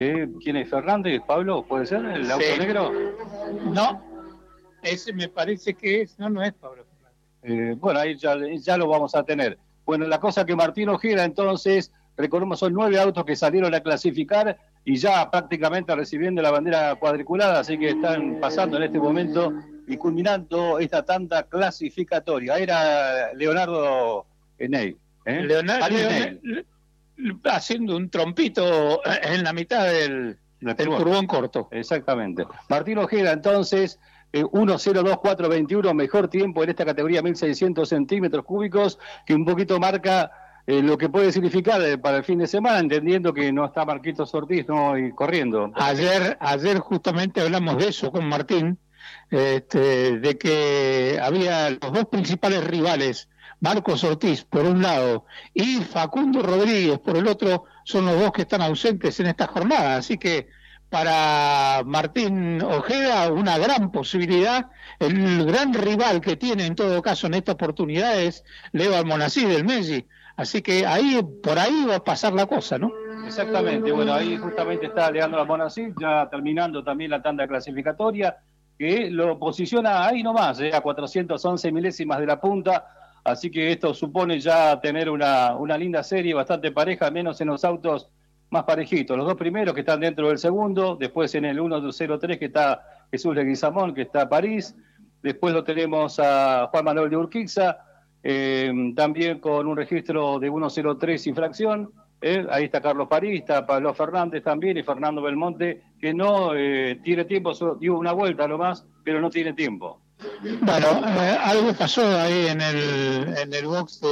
¿Quién es Fernández? ¿Pablo? ¿Puede ser? ¿El auto negro? No, ese me parece que es, no es Pablo Fernández. Bueno, ahí ya lo vamos a tener. Bueno, la cosa que Martín Ojeda, entonces, recordemos, son 9 autos que salieron a clasificar y ya prácticamente recibiendo la bandera cuadriculada, así que están pasando en este momento y culminando esta tanda clasificatoria. Era Leonardo Ney. Leonardo haciendo un trompito en la mitad del curbón corto. Exactamente. Martín Ojeda, entonces, 1.02.421, mejor tiempo en esta categoría, 1.600 centímetros cúbicos, que un poquito marca lo que puede significar para el fin de semana, entendiendo que no está Marquitos Ortiz y corriendo. Ayer justamente hablamos de eso con Martín, de que había los dos principales rivales, Marcos Ortiz por un lado y Facundo Rodríguez por el otro, son los dos que están ausentes en esta jornada, así que para Martín Ojeda una gran posibilidad. El gran rival que tiene en todo caso en esta oportunidad es Leo Almonacid del Messi, así que por ahí va a pasar la cosa, ¿no? Exactamente, bueno, ahí justamente está Leandro Almonacid, ya terminando también la tanda clasificatoria, que lo posiciona ahí nomás, a 411 milésimas de la punta. Así que esto supone ya tener una linda serie bastante pareja, al menos en los autos más parejitos. Los dos primeros que están dentro del segundo, después en el 1.03 que está Jesús Leguizamón, que está París, después lo tenemos a Juan Manuel de Urquiza, también con un registro de 1.03 y fracción. Ahí está Carlos París, está Pablo Fernández también y Fernando Belmonte, que no tiene tiempo, solo dio una vuelta nomás, pero no tiene tiempo. Bueno, algo pasó ahí en el box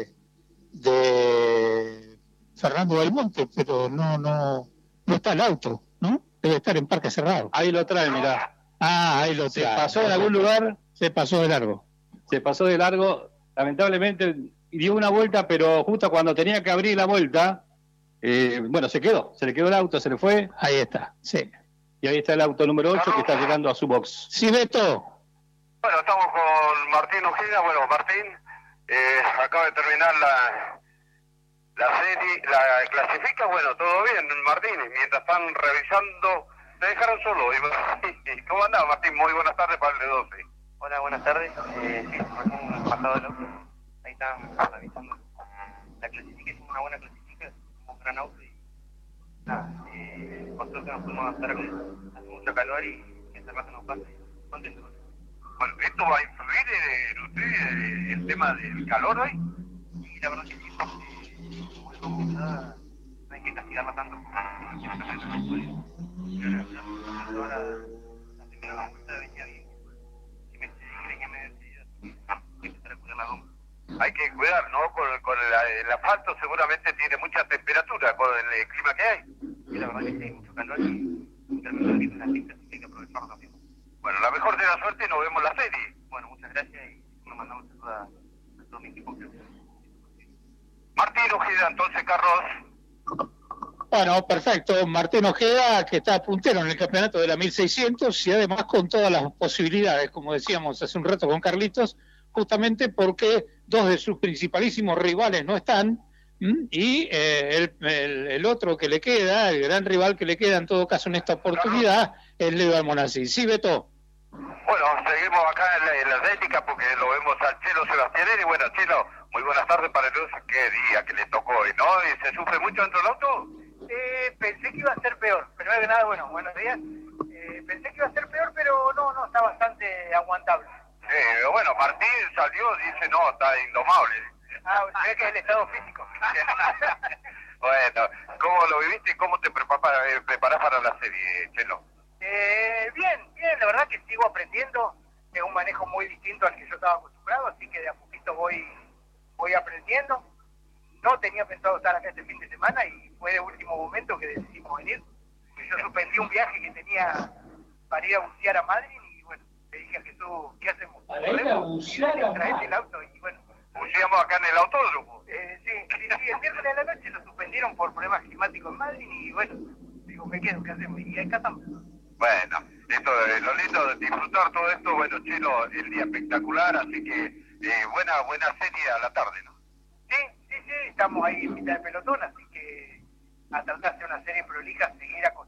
de Fernando Belmonte, pero no está el auto, ¿no? Debe estar en parque cerrado. Ahí lo trae, mirá. Ahí lo trae. ¿Se pasó en algún lugar? Se pasó de largo. Se pasó de largo, lamentablemente dio una vuelta, pero justo cuando tenía que abrir la vuelta, se le quedó el auto, se le fue. Ahí está, sí. Y ahí está el auto número 8 que está llegando a su box. Sí, Beto. Bueno, estamos con Martín Ojeda. Bueno, Martín, acaba de terminar la serie, la clasifica, bueno, todo bien, Martín, mientras están revisando, te dejaron solo. ¿Cómo andás, Martín? Muy buenas tardes para el de 12. Hola, buenas tardes. Sí, recién pasado el auto, ahí están revisando la clasifica, hicimos una buena clasifica, hicimos un gran auto y nada, por suerte nos pudimos adaptar hace mucho calor y ese rato nos pasa y contento con eso. Bueno, ¿esto va a influir en usted el tema del calor hoy? Sí, la verdad que sí, muy complicada, no hay que castigarla tanto. Ahora la primera vuelta venía bien, si me greña medio enseguida, hay que empezar a cuidar la goma. Hay que cuidar, ¿no? Con el asfalto seguramente tiene mucha temperatura con el clima que hay. Sí, la verdad que sí, hay mucho calor y terminó de una cinta, así que hay que aprovecharlo también. Bueno, la mejor de la suerte y nos vemos en la serie. Bueno, muchas gracias y nos mandamos saludos a todo mi equipo. Martín Ojeda, entonces, Carlos. Bueno, perfecto. Martín Ojeda, que está puntero en el campeonato de la 1600 y además con todas las posibilidades, como decíamos hace un rato con Carlitos, justamente porque dos de sus principalísimos rivales no están y el otro que le queda, el gran rival que le queda en todo caso en esta oportunidad, es Leo Almonacid. ¿Sí, Beto? Bueno, seguimos acá en la Atlética porque lo vemos al Chelo Sebastianelli. Bueno, Chelo, muy buenas tardes para el qué día que le tocó hoy, ¿no? ¿Y se sufre mucho dentro del auto? Pensé que iba a ser peor. Primero que nada, bueno, buenos días. Pensé que iba a ser peor, pero no, está bastante aguantable. Bueno, Martín salió, dice, no, está indomable. Se ve que es el estado físico. Bueno, ¿cómo lo viviste y cómo te preparás para la serie, Chelo? Bien, la verdad que sigo aprendiendo. Es un manejo muy distinto al que yo estaba acostumbrado, así que de a poquito voy aprendiendo. No tenía pensado estar acá este fin de semana y fue de último momento que decidimos venir. Yo suspendí un viaje que tenía para ir a bucear a Madrid y bueno, le dije a Jesús, ¿qué hacemos? Para ir a bucear a Madrid. El auto y bueno. Buceamos acá en el autódromo. Sí, el miércoles de la noche lo suspendieron por problemas climáticos en Madrid y bueno, digo, me quedo, ¿qué hacemos? Y acá estamos. Bueno, esto es lo lindo de disfrutar todo esto. Bueno, Chelo, el día espectacular, así que buena serie a la tarde, ¿no? Sí, estamos ahí en mitad de pelotón, así que a tratar de hacer una serie prolija, seguir